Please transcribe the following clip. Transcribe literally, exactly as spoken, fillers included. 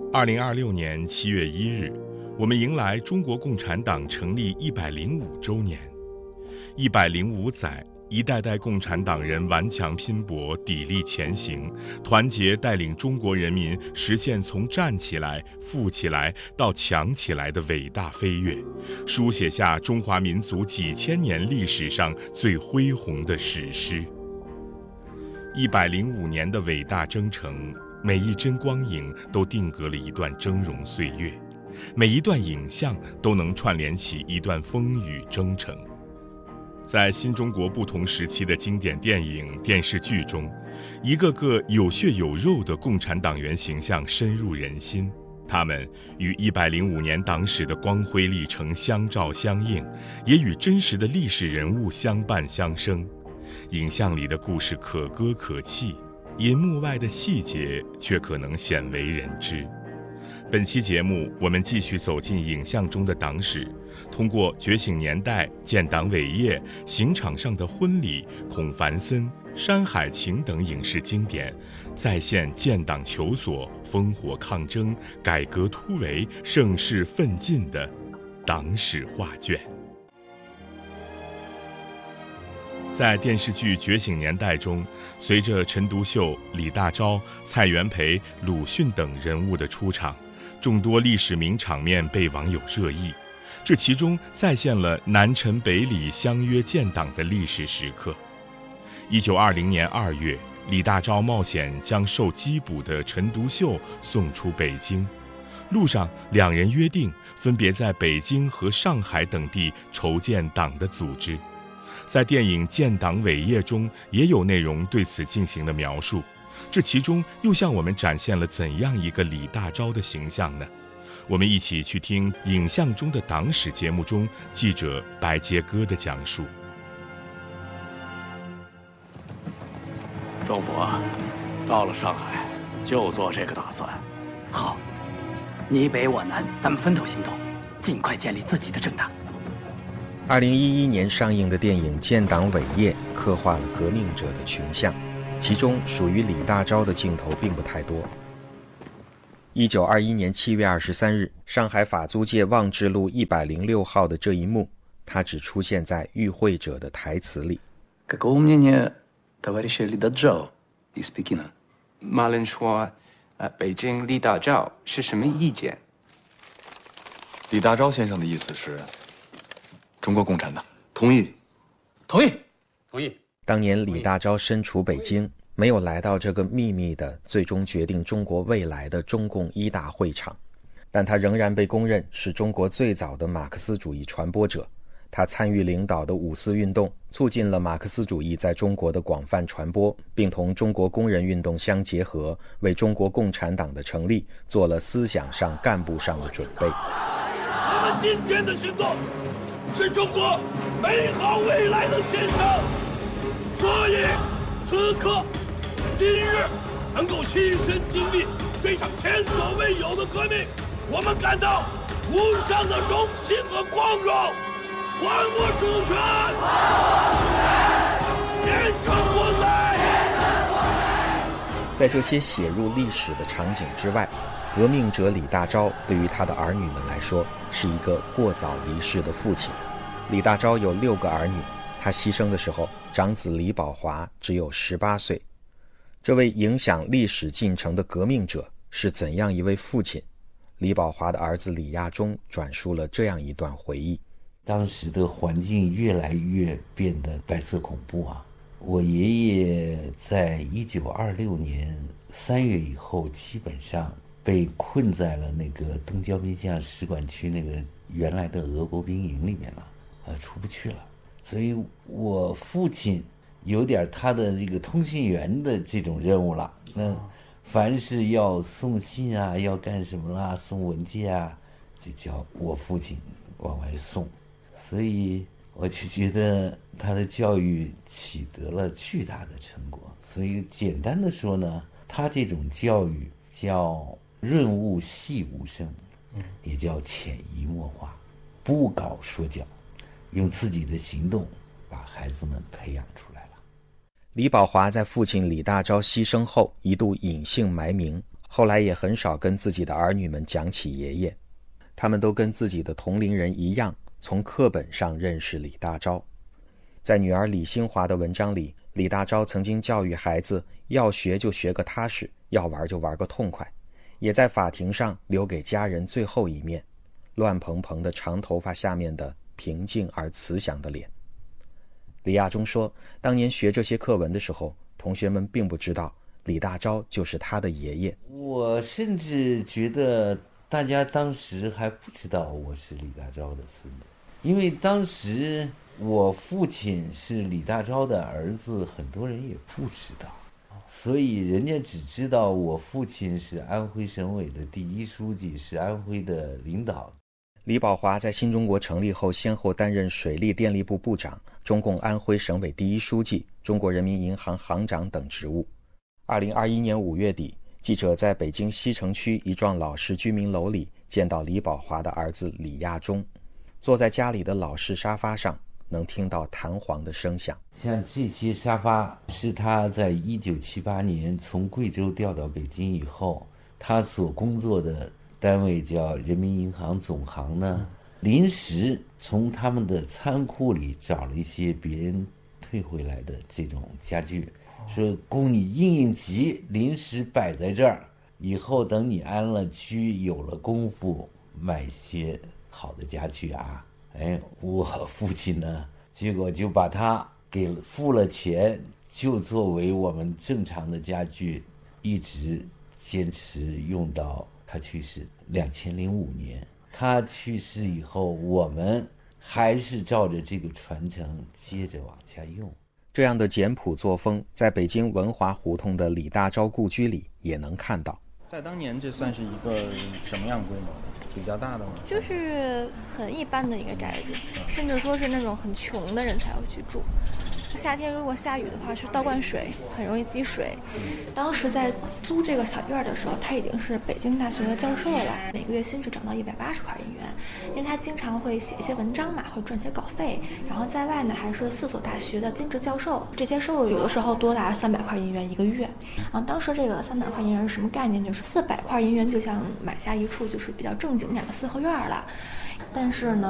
二零二六年七月一日，我们迎来中国共产党成立一百零五周年。一百零五载，一代代共产党人顽强拼搏，砥砺前行，团结带领中国人民实现从站起来、富起来到强起来的伟大飞跃，书写下中华民族几千年历史上最恢宏的史诗。一百零五年的伟大征程，每一帧光影都定格了一段峥嵘岁月，每一段影像都能串联起一段风雨征程。在新中国不同时期的经典电影、电视剧中，一个个有血有肉的共产党员形象深入人心，他们与一百零五年党史的光辉历程相照相映，也与真实的历史人物相伴相生。影像里的故事可歌可泣，银幕外的细节却可能鲜为人知。本期节目，我们继续走进影像中的党史，通过《觉醒年代》、建党伟业、刑场上的婚礼、孔繁森、山海情等影视经典，再现建党求索、烽火抗争、改革突围、盛世奋进的党史画卷。在电视剧《觉醒年代》中，随着陈独秀、李大钊、蔡元培、鲁迅等人物的出场，众多历史名场面被网友热议，这其中再现了南陈北李相约建党的历史时刻。一九二零年二月，李大钊冒险将受缉捕的陈独秀送出北京，路上两人约定分别在北京和上海等地筹建党的组织。在电影《建党伟业》中也有内容对此进行了描述，这其中又向我们展现了怎样一个李大钊的形象呢？我们一起去听影像中的党史节目中记者白杰哥的讲述。 政府啊，到了上海就做这个打算。 好，你北我南，咱们分头行动，尽快建立自己的政党。 二零一一年上映的电影《建党伟业》刻画了革命者的群像，其中属于李大钊的镜头并不太多。一九二一年七月二十三日，上海法租界望志路一百零六号的这一幕，他只出现在与会者的台词里。 Какого мнения товарища Ли Даджао из Пекина? Малин说，呃，北京李大钊是什么意见？ 李大钊先生的意思是，中国共产党。 同意， 同意， 同意。 当年李大钊身处北京，没有来到这个秘密的、最终决定中国未来的中共一大会场，但他仍然被公认是中国最早的马克思主义传播者。他参与领导的五四运动，促进了马克思主义在中国的广泛传播，并同中国工人运动相结合，为中国共产党的成立做了思想上、干部上的准备。 我们今天的行动是中国美好未来的献上，所以此刻今日能够亲身经历这场前所未有的革命，我们感到无上的荣幸和光荣。还我主权！坚称我在！ 在这些写入历史的场景之外，革命者李大钊对于他的儿女们来说是一个过早离世的父亲。李大钊有六个儿女，他牺牲的时候，长子李宝华只有十八岁。这位影响历史进程的革命者是怎样一位父亲？李宝华的儿子李亚中转述了这样一段回忆。 当时的环境越来越变得白色恐怖啊！我爷爷在一九二六年三月以后，基本上被困在了那个东交民巷使馆区那个原来的俄国兵营里面了，啊，出不去了。所以我父亲有点他的这个通讯员的这种任务了。那凡是要送信啊，要干什么啦，送文件啊，就叫我父亲往外送。所以我就觉得他的教育取得了巨大的成果。所以简单的说呢，他这种教育叫润物细无声，也叫潜移默化，不搞说教，用自己的行动把孩子们培养出来了。 李宝华在父亲李大钊牺牲后一度隐姓埋名， 后来也很少跟自己的儿女们讲起爷爷，他们都跟自己的同龄人一样，从课本上认识李大钊。在女儿李新华的文章里，李大钊曾经教育孩子要学就学个踏实，要玩就玩个痛快，也在法庭上留给家人最后一面，乱蓬蓬的长头发下面的平静而慈祥的脸。李亚中说，当年学这些课文的时候，同学们并不知道李大钊就是他的爷爷。 我甚至觉得大家当时还不知道我是李大钊的孙子，因为当时我父亲是李大钊的儿子，很多人也不知道，所以人家只知道我父亲是安徽省委的第一书记，是安徽的领导。 李宝华在新中国成立后，先后担任水利电力部部长、中共安徽省委第一书记、中国人民银行行长等职务。二零二一年五月底，记者在北京西城区一幢老式居民楼里见到李宝华的儿子李亚中，坐在家里的老式沙发上，能听到弹簧的声响。 像这些沙发是他在一九七八年从贵州调到北京以后，他所工作的单位叫人民银行总行呢，临时从他们的仓库里找了一些别人退回来的这种家具，说供你应应急，临时摆在这儿，以后等你安了居，有了功夫，买些好的家具啊。哎，我父亲呢，结果就把他给付了钱，就作为我们正常的家具，一直坚持用到他去世两千零五年。他去世以后，我们还是照着这个传承接着往下用。 这样的简朴作风，在北京文华胡同的李大钊故居里也能看到。 在当年，这算是一个什么样规模？比较大的吗？ 就是很一般的一个宅子，甚至说是那种很穷的人才会去住。夏天如果下雨的话，是倒灌水，很容易积水。当时在租这个小院的时候，他已经是北京大学的教授了，每个月薪水涨到一百八十块银元，因为他经常会写一些文章嘛，会赚些稿费。然后在外呢，还是四所大学的兼职教授，这些收入有的时候多达三百块银元一个月。然后当时这个三百块银元是什么概念？就是四百块银元就像买下一处就是比较正经点的四合院了。但是呢，